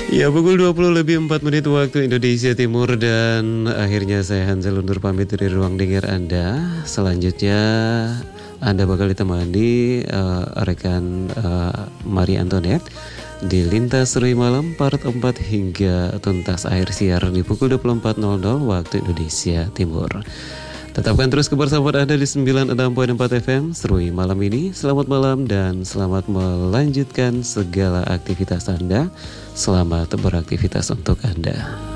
Ya, pukul 20 lebih 4 menit waktu Indonesia Timur. Dan akhirnya saya Hansel undur pamit dari ruang dengar Anda. Selanjutnya Anda bakal ditemani rekan Marie Antoinette di Lintas Serui Malam part 4 hingga tuntas akhir siar di pukul 24.00 waktu Indonesia Timur. Tetapkan terus kebersamaan Anda di 96.4 FM Serui Malam ini. Selamat malam dan selamat melanjutkan segala aktivitas Anda. Selamat beraktivitas untuk Anda.